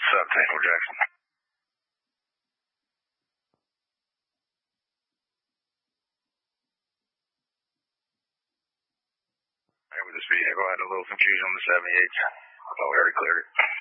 What's up, Tango Jackson? Hey, with this vehicle, I had a little confusion on the 78. I thought we already cleared it.